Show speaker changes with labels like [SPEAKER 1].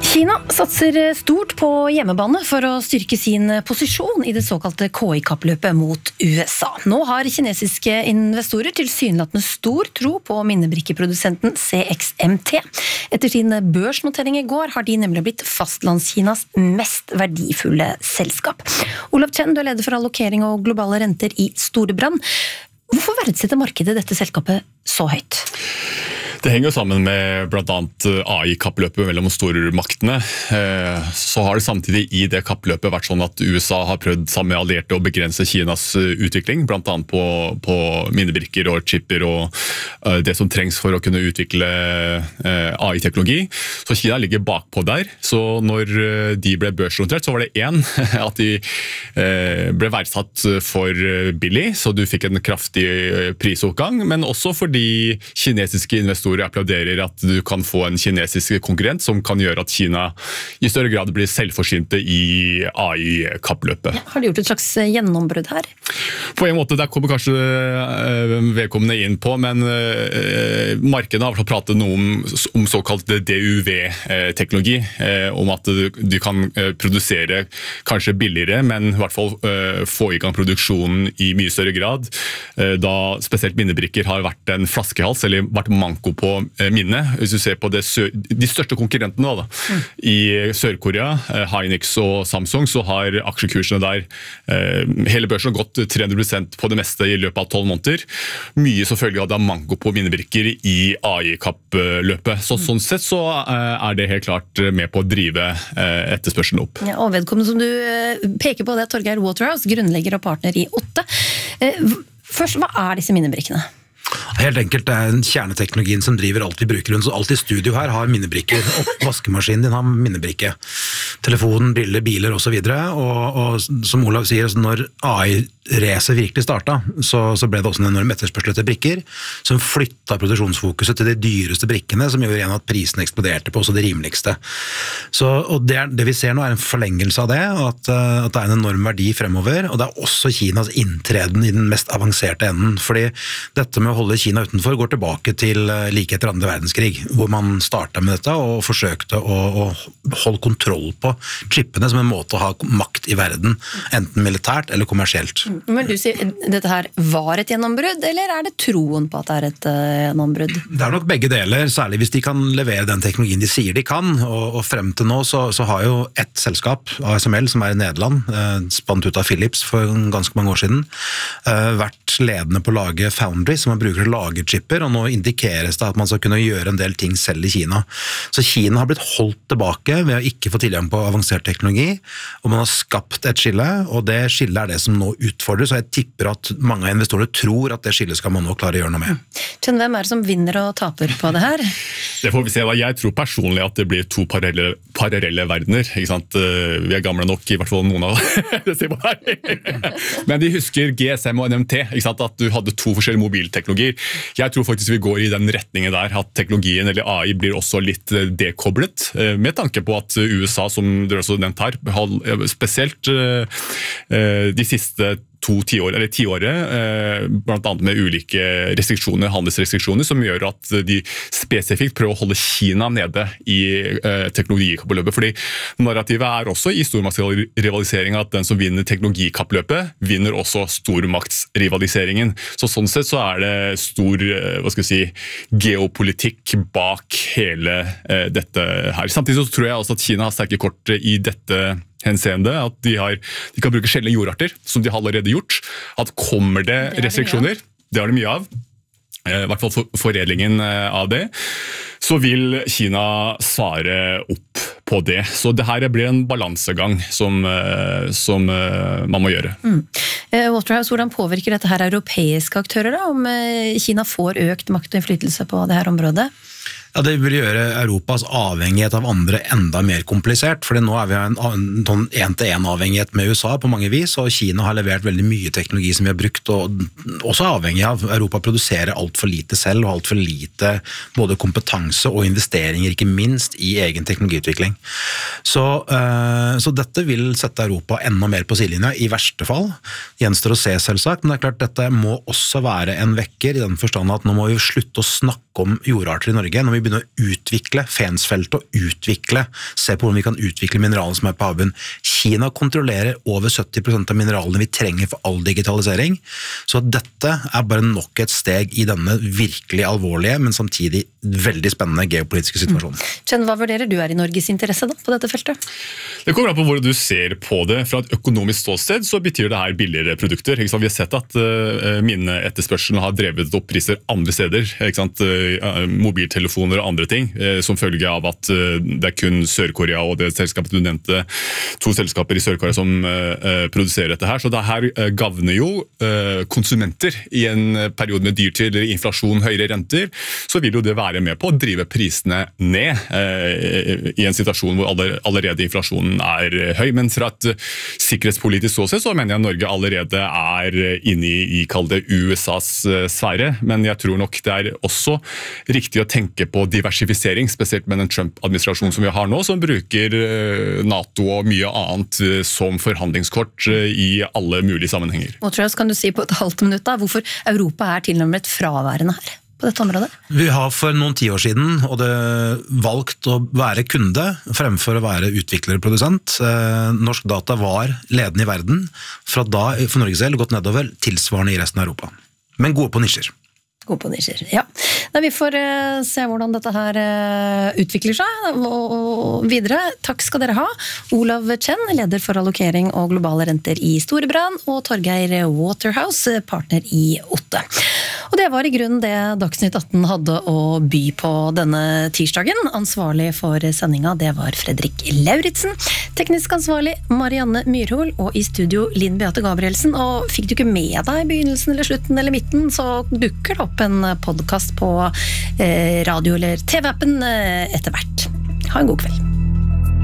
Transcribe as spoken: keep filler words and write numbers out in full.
[SPEAKER 1] Kina satser stort på hjemmebane for å styrke sin posisjon i det såkalte K I-kappløpet mot U S A. Nå har kinesiske investorer tilsynelatende stor tro på minnebrikkeprodusenten C X M T. Etter sin børsnotering i går har de nemlig blitt fastlandskinas mest verdifulle selskap. Olav Chen, du er leder for allokering og globale renter i Storebrand. Hvorfor verdsetter markedet dette selskapet så høyt?
[SPEAKER 2] Det henger sammen med blant annet A I-kappløpet mellom stormaktene. Så har det samtidig i det kappløpet vært sånn at U S A har prøvd sammen med allierte å begrense Kinas utvikling, blant annet på, på minnebrikker og chipper og det som trengs for å kunne utvikle A I-teknologi. Så Kina ligger bakpå der. Så når de ble børsnotert, så var det en at de ble verdsatt for billig, så du fikk en kraftig prisoppgang, men også fordi kinesiske investorer applauderer at du kan få en kinesisk konkurrent som kan gjøre at Kina i større grad blir selvforsynte i A I-kappløpet.
[SPEAKER 1] Ja, har de gjort et slags gjennombrudd her?
[SPEAKER 2] På en måte, der kommer kanskje vedkommende inn på, men markedet har pratet noe om, om såkalt D U V-teknologi, om at de kan produsere kanskje billigere, men i hvert fall få i gang produksjonen i mye større grad, da spesielt minnebrikker har vært en flaskehals, eller vært manko på minne. Hvis du ser på det, de største konkurrentene da, mm. i Sør-Korea, Hynix og Samsung, så har aksjekursene der, hele børsen har gått tre hundre prosent på det meste i løpet av tolv måneder. Mye selvfølgelig hadde manko på minnebrikker i A I-kappløpet. Så mm. sånn sett så er det helt klart med på å drive etterspørselen opp.
[SPEAKER 1] Ja, og vedkommende som du peker på det, Torgeir Waterhouse, grunnlegger og partner i Otte. Først, hva er disse minnebrikkene?
[SPEAKER 3] Helt enkelt, det er kjerneteknologien som driver alt vi bruker rundt, så alt i studio her har minnebrikker, vaskemaskinen din har minnebrikke, telefonen, briller, biler og så videre, og, og som Olav sier, når A I-racet virkelig startet, så, så ble det også en enorm etterspørsel etter brikker, som flyttet produksjonsfokuset til de dyreste brikkene, som gjør igjen at prisen eksploderte på også det rimeligste. Så, og det, er, det vi ser nå er en forlengelse av det, at, at det er en enorm verdi fremover, og det er også Kinas inntreden i den mest avanserte enden, fordi dette med å holde Kina utenfor går tilbake til like etter andre verdenskrig, hvor man startet med dette og forsøkte å, å holde kontroll på chippene som en måte å ha makt i verden, enten militært eller kommersielt.
[SPEAKER 1] Men du sier, dette her var et gjennombrudd, eller er det troen på at det er et uh, gjennombrudd?
[SPEAKER 3] Det er nok begge deler, særlig hvis de kan levere den teknologien de sier de kan, og, og frem til nå så, så har jo ett selskap, A S M L, som er i Nederland, uh, spant ut av Philips for ganske mange år siden, uh, vært ledende på å lage Foundry, som man bruker til å lage chipper, og nå indikeres det at man skal kunne gjøre en del ting selv i Kina. Så Kina har blitt holdt tilbake ved å ikke få tilgang på avansert teknologi, og man har skapt et skille, og det skillet er det som nå utfordres, og jeg tipper at mange av investorene tror at det skillet skal man nå klare å gjøre noe med.
[SPEAKER 1] Chen, hvem er det som vinner og taper på det her?
[SPEAKER 2] Det får vi se. Jeg tror personlig at det blir to parallelle, parallelle verdener, ikke sant? Vi er gamle nok, i hvert fall noen av det ser på her. Men de husker G S M og N M T, ikke sant? At du hadde to forskjellige mobilteknologier. Jeg tror faktisk vi går i den retningen der, at teknologien eller A I blir også litt dekoblet, med tanke på at U S A, som dere også nevnt her, har spesielt de siste to tiår, eller tiåret, blant annet med ulike restriksjoner, handelsrestriksjoner, som gjør at de spesifikt prøver å holde Kina nede i teknologikappløpet. Fordi narrativet er også i stormaktsrivalisering at den som vinner teknologikappløpet, vinner også stormaktsrivaliseringen. Så sånn sett så er det stor, hva skal jeg si, geopolitikk bak hele dette her. Samtidig så tror jeg også at Kina har sterke kort i dette henseende, at de, har, de kan bruke sjeldne jordarter, som de har allerede gjort. At kommer det, det restriksjoner, det har de mye av, i hvert fall for, foredlingen av det, så vil Kina svare opp på det. Så det her blir en balansegang som, som man må gjøre.
[SPEAKER 1] Mm. Waterhouse, hvordan påvirker dette her europeiske aktører da, om Kina får økt makt og innflytelse på det her området?
[SPEAKER 3] Ja, det vil gjøre Europas avhengighet av andre enda mer komplisert, for nå er vi en en-til-en-avhengighet med U S A på mange vis, og Kina har levert veldig mye teknologi som vi har brukt, og også avhengig av Europa produserer alt for lite selv, og alt for lite både kompetanse og investeringer, ikke minst i egen teknologiutvikling. Så, så dette vil sette Europa enda mer på sidelinja, i verste fall. Gjenstår å se selvsagt, men det er klart dette må også være en vekker, i den forstand at nå må vi slutte å snakke om jordarter i Norge. Når vi begynne å utvikle Fensfeltet og utvikle, se på hvordan vi kan utvikle mineralene som er på havbunnen. Kina kontrollerer over sytti prosent av mineralene vi trenger for all digitalisering, så dette er bare nok et steg i denne virkelig alvorlige, men samtidig veldig spennende geopolitiske situasjonen.
[SPEAKER 1] Mm. Chen, hva vurderer du er i Norges interesse da, på dette feltet?
[SPEAKER 2] Det kommer an på hvor du ser på det. Fra et økonomisk ståsted så betyr det her billigere produkter. Vi har sett at uh, minneetterspørselen har drevet opp priser andre steder. Ikke sant? Uh, mobiltelefoner og andre ting, uh, som følge av at uh, det er kun Sør-Korea og det selskapet du nevnte, to selskaper i Sør-Korea som uh, produserer dette her. Så det her uh, gavner jo uh, konsumenter i en periode med dyrtid eller inflasjon, høyere renter, så vil jo det være med på å drive prisene ned uh, i en situasjon hvor aller, allerede inflasjonen er høy. Men fra et sikkerhetspolitisk ståsted så mener jeg Norge allerede er inne i, i kall det U S A's sfære, men jeg tror nok det er også riktig å tenke på diversifisering, spesielt med den Trump-administrasjonen som vi har nå, som bruker NATO og mye annet som forhandlingskort i alle mulige sammenhenger.
[SPEAKER 1] Og Traus, kan du si på et halvt minutt da, hvorfor Europa er tilnærmet fraværende her på dette området?
[SPEAKER 3] Vi har for noen tiår siden og det valgt å være kunde fremfor å være utvikler og produsent. Norsk Data var ledende i verden, fra da for Norge selv gått nedover tilsvarende i resten av Europa. Men gode på nisjer.
[SPEAKER 1] God på nisjer, ja. Da vi får uh, se hvordan dette her uh, utvikler seg og, og videre. Takk skal dere ha. Olav Chen, leder for allokering og globale renter i Storebrand, og Torgeir Waterhouse, partner i Otte. Og det var i grunnen det Dagsnytt atten hadde å by på denne tirsdagen. Ansvarlig for sendinga, det var Fredrik Lauritsen. Teknisk ansvarlig Marianne Myrhol, og i studio Linn Beate Gabrielsen. Og fikk du ikke med deg begynnelsen eller slutten eller midten, så dukker det opp en podcast på eh, radio- eller T V-appen eh, etter hvert. Ha en god kveld.